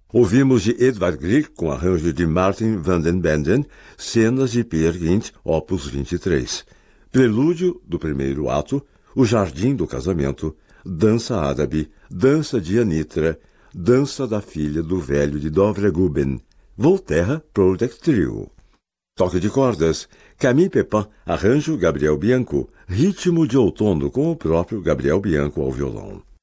Ouvimos de Edvard Grieg, com arranjo de Martin van den Benden, cenas de Peer Gynt, opus 23. Prelúdio do primeiro ato, O Jardim do Casamento, Dança Árabe, Dança de Anitra, Dança da Filha do Velho de Dovre-Guben, Volterra Project Trio. Toque de cordas, Camille Pepin, arranjo Gabriel Bianco, ritmo de outono com o próprio Gabriel Bianco ao violão.